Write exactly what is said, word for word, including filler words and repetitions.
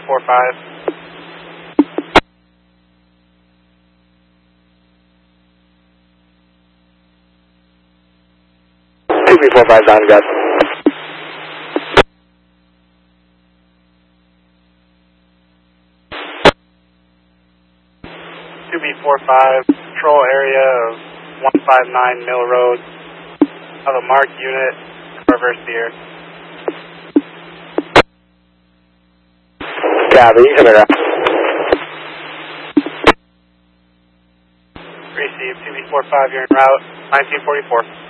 four five. two B four five down to God. two B four five, control area of one five nine Mill Road. Have a marked unit, reverse the air. Copy, you can around. Receive two B four five, you're en route, nineteen forty-four.